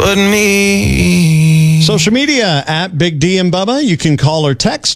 but me. Social media at Big D and Bubba. You can call or text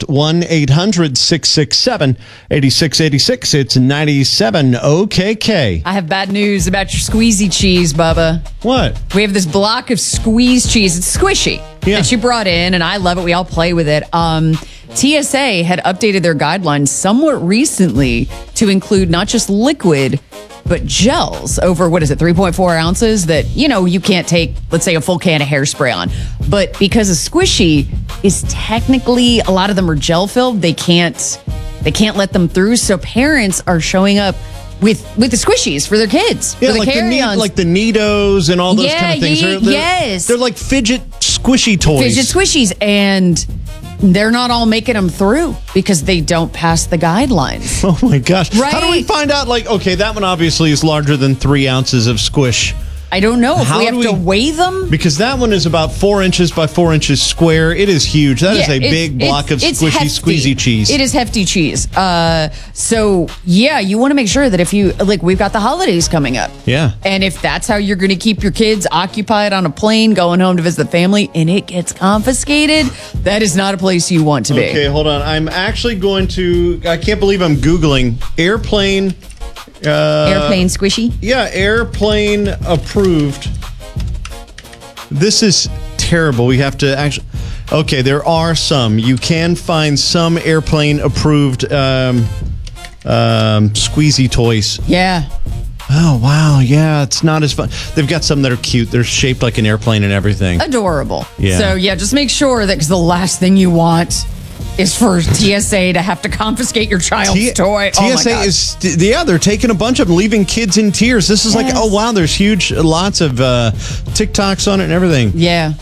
1-800-667-8686. It's 97 OKK. I have bad news about your squeezy cheese, Bubba. What? We have this block of squeeze cheese. It's squishy that you brought in, and I love it. We all play with it. TSA had updated their guidelines somewhat recently to include not just liquid, but gels over, 3.4 ounces that, you can't take, let's say, a full can of hairspray on. But because a squishy is technically, a lot of them are gel filled, they can't let them through. So parents are showing up with the squishies for their kids. Yeah, for the like carry-ons. like the Neatos and all those kind of things. Yes. They're like fidget squishy toys. Fidget squishies. And they're not all making them through because they don't pass the guidelines. Oh my gosh. Right. How do we find out, that one obviously is larger than 3 ounces of squish? I don't know if we have to weigh them. Because that one is about 4 inches by 4 inches square. It is huge. That is a big block of squishy, squeezy cheese. It is hefty cheese. So, you want to make sure that if you, we've got the holidays coming up. Yeah. And if that's how you're going to keep your kids occupied on a plane going home to visit the family and it gets confiscated, that is not a place you want to be. Okay, hold on. I'm actually going to, I can't believe I'm Googling airplane squishy? Yeah, airplane approved. This is terrible. We have to actually... Okay, there are some. You can find some airplane approved squeezy toys. Yeah. Oh, wow. Yeah, it's not as fun. They've got some that are cute. They're shaped like an airplane and everything. Adorable. Yeah. So, just make sure that, because the last thing you want is for TSA to have to confiscate your child's toy. TSA is, they're taking a bunch of them, leaving kids in tears. This is there's lots of TikToks on it and everything. Yeah.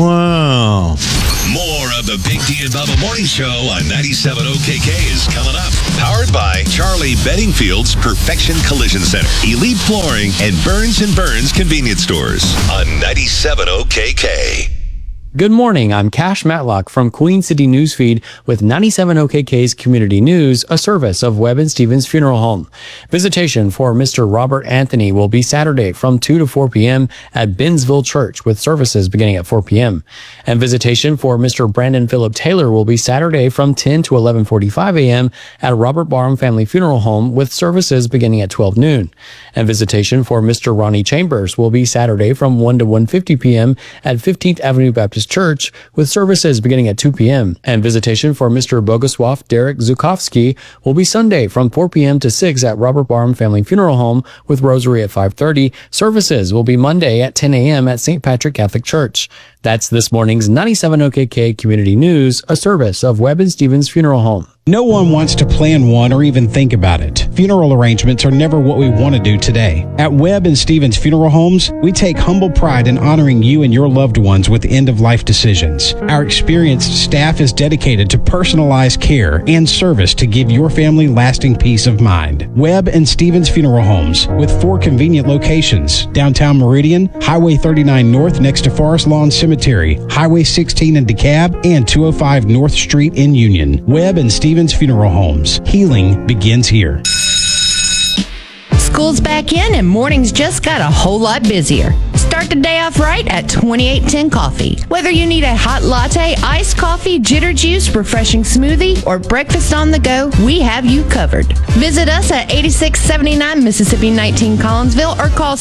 Wow. More of the Big D and Bubba Morning Show on 97 OKK is coming up. Powered by Charlie Beddingfield's Perfection Collision Center, Elite Flooring, and Burns & Burns Convenience Stores on 97 OKK. Good morning, I'm Cash Matlock from Queen City Newsfeed with 97 OKK's Community News, a service of Webb and Stevens Funeral Home. Visitation for Mr. Robert Anthony will be Saturday from 2 to 4 p.m. at Binsville Church with services beginning at 4 p.m. And visitation for Mr. Brandon Phillip Taylor will be Saturday from 10 to 11:45 a.m. at Robert Barham Family Funeral Home with services beginning at 12 noon. And visitation for Mr. Ronnie Chambers will be Saturday from 1 to 1:50 p.m. at 15th Avenue Baptist Church with services beginning at 2 p.m. And visitation for Mr. Bogusław Derek Zukowski will be Sunday from 4 p.m. to 6 at Robert Barham Family Funeral Home with rosary at 5:30. Services will be Monday at 10 a.m. at St. Patrick Catholic Church. That's this morning's 97 OKK Community News, a service of Webb and Stevens Funeral Home. No one wants to plan one or even think about it. Funeral arrangements are never what we want to do today. At Webb and Stevens Funeral Homes, we take humble pride in honoring you and your loved ones with end-of-life decisions. Our experienced staff is dedicated to personalized care and service to give your family lasting peace of mind. Webb and Stevens Funeral Homes, with 4 convenient locations: downtown Meridian, Highway 39 North next to Forest Lawn Cemetery, Highway 16 in DeKalb, and 205 North Street in Union. Webb and Stevens Funeral Homes. Healing begins here. School's back in and mornings just got a whole lot busier. Start the day off right at 2810 Coffee. Whether you need a hot latte, iced coffee, jitter juice, refreshing smoothie, or breakfast on the go, we have you covered. Visit us at 8679 Mississippi 19 Collinsville or call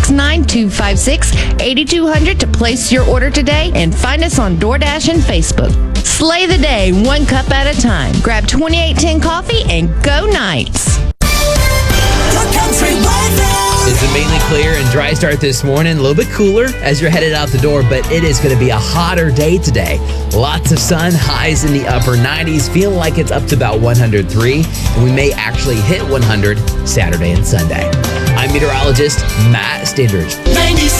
769-256-8200 to place your order today and find us on DoorDash and Facebook. Slay the day one cup at a time. Grab 2810 Coffee and go Knights. It's a mainly clear and dry start this morning. A little bit cooler as you're headed out the door, but it is going to be a hotter day today. Lots of sun, highs in the upper 90s, feeling like it's up to about 103, and we may actually hit 100 Saturday and Sunday. I'm meteorologist Matt Standridge.